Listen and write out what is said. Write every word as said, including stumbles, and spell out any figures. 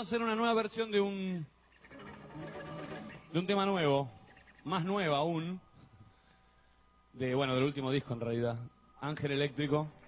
a hacer una nueva versión de un de un tema nuevo, más nueva aún, de bueno, del último disco en realidad, Ángel Eléctrico.